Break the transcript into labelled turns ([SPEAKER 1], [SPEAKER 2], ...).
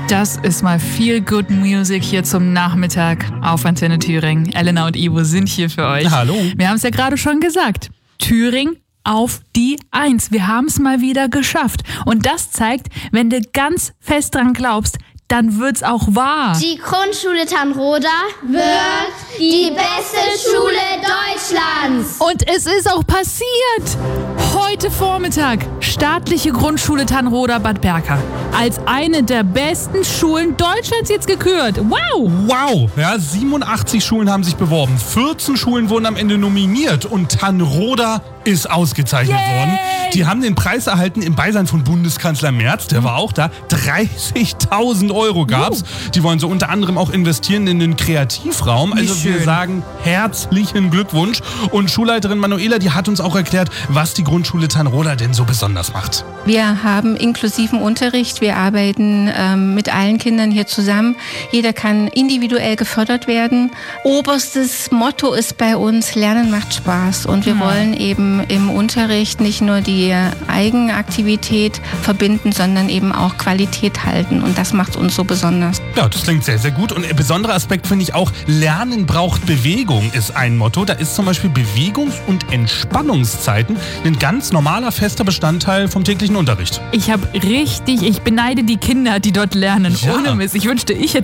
[SPEAKER 1] Das ist mal Feel Good Music hier zum Nachmittag auf Antenne Thüringen. Elena und Ivo sind hier für euch.
[SPEAKER 2] Hallo.
[SPEAKER 1] Wir haben es ja gerade schon gesagt. Thüringen auf die 1. Wir haben es mal wieder geschafft. Und das zeigt, wenn du ganz fest dran glaubst, dann wird's auch wahr.
[SPEAKER 3] Die Grundschule Tanroda wird die beste Schule Deutschlands.
[SPEAKER 1] Und es ist auch passiert. Heute Vormittag, staatliche Grundschule Tanroda Bad Berka. Als eine der besten Schulen Deutschlands jetzt gekürt. Wow!
[SPEAKER 2] Wow! Ja, 87 Schulen haben sich beworben. 14 Schulen wurden am Ende nominiert und Tanroda ist ausgezeichnet worden. Die haben den Preis erhalten im Beisein von Bundeskanzler Merz, der war auch da. 30.000 Euro gab's. Die wollen so unter anderem auch investieren in den Kreativraum. Also wir sagen herzlichen Glückwunsch. Und Schulleiterin Manuela, die hat uns auch erklärt, was die Grundschule Tanroda denn so besonders macht.
[SPEAKER 4] Wir haben inklusiven Unterricht. Wir arbeiten mit allen Kindern hier zusammen. Jeder kann individuell gefördert werden. Oberstes Motto ist bei uns, Lernen macht Spaß. Und wir wollen eben im Unterricht nicht nur die Eigenaktivität verbinden, sondern eben auch Qualität halten. Und das macht uns so besonders.
[SPEAKER 2] Ja, das klingt sehr, sehr gut. Und ein besonderer Aspekt finde ich auch, Lernen braucht Bewegung ist ein Motto. Da ist zum Beispiel Bewegungs- und Entspannungszeiten ein ganz normaler, fester Bestandteil vom täglichen Unterricht.
[SPEAKER 1] Ich beneide die Kinder, die dort lernen.
[SPEAKER 2] Ja.
[SPEAKER 1] Ohne Mist. Ich wünschte, ich hätte